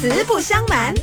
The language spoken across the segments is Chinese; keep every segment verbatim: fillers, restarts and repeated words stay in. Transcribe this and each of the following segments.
实不相瞒。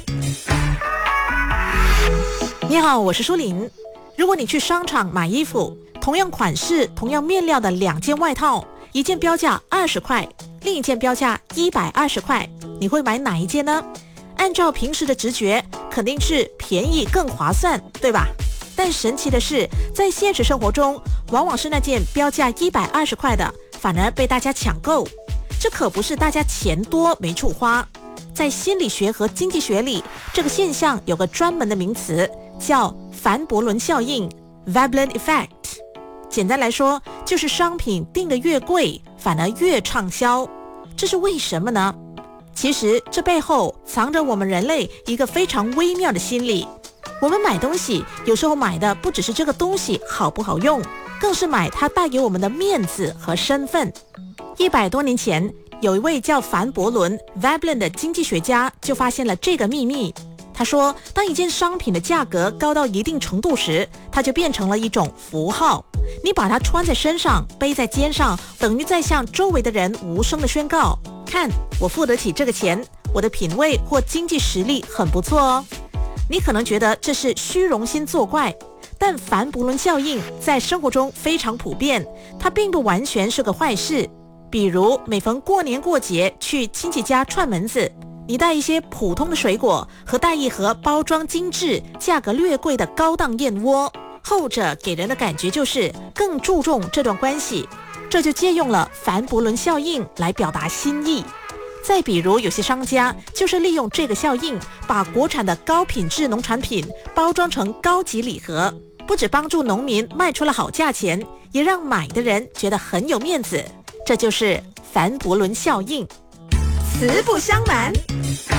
你好，我是舒琳。如果你去商场买衣服，同样款式、同样面料的两件外套，一件标价二十块，另一件标价一百二十块，你会买哪一件呢？按照平时的直觉，肯定是便宜更划算，对吧？但神奇的是，在现实生活中，往往是那件标价一百二十块的，反而被大家抢购。这可不是大家钱多没处花。在心理学和经济学里，这个现象有个专门的名词，叫凡伯伦效应 Veblen Effect。 简单来说，就是商品定得越贵，反而越畅销。这是为什么呢？其实这背后藏着我们人类一个非常微妙的心理。我们买东西，有时候买的不只是这个东西好不好用，更是买它带给我们的面子和身份。一百多年前，有一位叫凡伯伦 Veblen 的经济学家就发现了这个秘密。他说，当一件商品的价格高到一定程度时，它就变成了一种符号。你把它穿在身上，背在肩上，等于在向周围的人无声的宣告：看，我付得起这个钱，我的品味或经济实力很不错哦。你可能觉得这是虚荣心作怪，但凡伯伦效应在生活中非常普遍，它并不完全是个坏事。比如每逢过年过节去亲戚家串门子，你带一些普通的水果和带一盒包装精致、价格略贵的高档燕窝，后者给人的感觉就是更注重这段关系，这就借用了凡伯伦效应来表达心意。再比如有些商家就是利用这个效应，把国产的高品质农产品包装成高级礼盒，不只帮助农民卖出了好价钱，也让买的人觉得很有面子。这就是凡伯伦效应。 实不相瞒。